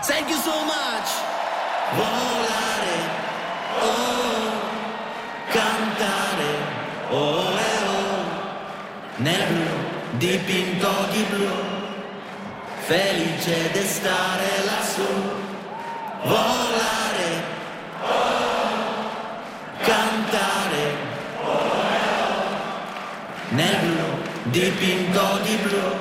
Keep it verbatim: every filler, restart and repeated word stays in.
Thank you so much. Volare, oh, cantare, oh, eh, oh, nel blu, dipinto di blu, felice di stare lassù. Volare, oh, cantare, oh, eh, oh, nel blu, dipinto di blu,